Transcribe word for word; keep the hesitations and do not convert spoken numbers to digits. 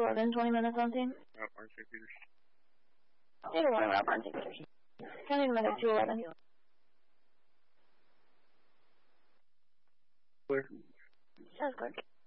eleven, twenty minutes on scene. Route one, Saint Peters. Either one, Route one, Saint Peters. County medic two eleven. Clear. Sounds good.